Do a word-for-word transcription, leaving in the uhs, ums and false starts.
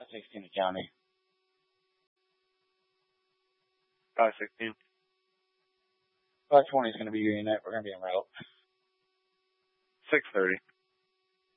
sixteen to county. five sixteen. five twenty is going to be your unit. We're going to be en route. six thirty.